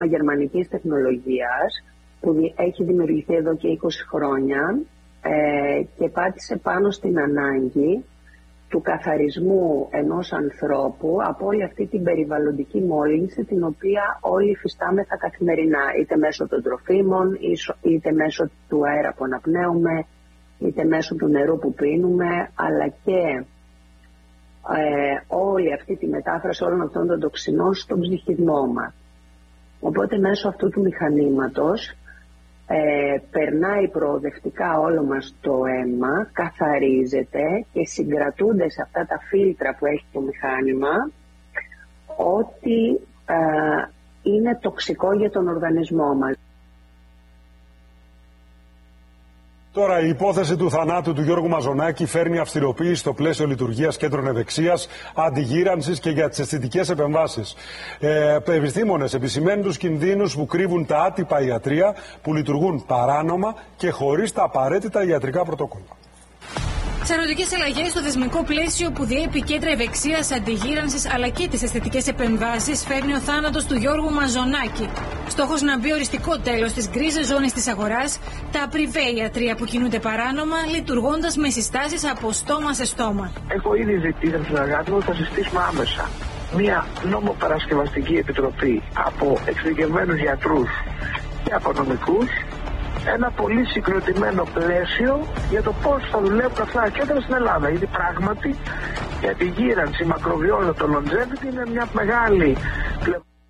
γερμανικής τεχνολογίας που έχει δημιουργηθεί εδώ και 20 χρόνια και πάτησε πάνω στην ανάγκη του καθαρισμού ενός ανθρώπου από όλη αυτή την περιβαλλοντική μόλυνση την οποία όλοι υφιστάμεθα καθημερινά, είτε μέσω των τροφίμων, είτε μέσω του αέρα που αναπνέουμε, είτε μέσω του νερού που πίνουμε, αλλά και όλη αυτή τη μετάφραση όλων αυτών των τοξινών στον ψυχισμό μας. Οπότε μέσω αυτού του μηχανήματος περνάει προοδευτικά όλο μας το αίμα, καθαρίζεται και συγκρατούνται σε αυτά τα φίλτρα που έχει το μηχάνημα ό,τι είναι τοξικό για τον οργανισμό μας. Τώρα η υπόθεση του θανάτου του Γιώργου Μαζονάκη φέρνει αυστηροποίηση στο πλαίσιο λειτουργίας κέντρων ευεξίας, αντιγύρανσης και για τις αισθητικές επεμβάσεις. Επιστήμονες επισημαίνουν τους κινδύνους που κρύβουν τα άτυπα ιατρεία που λειτουργούν παράνομα και χωρίς τα απαραίτητα ιατρικά πρωτόκολλα. Σαρωτικές αλλαγές στο θεσμικό πλαίσιο που διέπει κέντρα ευεξίας, αντιγύρανσης αλλά και τις αισθητικές επεμβάσεις φέρνει ο θάνατος του Γιώργου Μαζονάκη. Στόχος να μπει οριστικό τέλος στις γκρίζες ζώνες της αγοράς, τα πριβέ ιατρεία που κινούνται παράνομα, λειτουργώντας με συστάσεις από στόμα σε στόμα. Έχω ήδη ζητήσει από τους συνεργάτες μου θα συστήσουμε άμεσα μια νομοπαρασκευαστική επιτροπή από εξειδικευμένους γιατρούς και από νομικούς, ένα πολύ συγκροτημένο πλαίσιο για το πώς θα δουλεύουν αυτά τα κέντρα στην Ελλάδα. Γιατί πράγματι η αντιγύρανση μακροβιών, το longevity είναι μια μεγάλη πλευρά.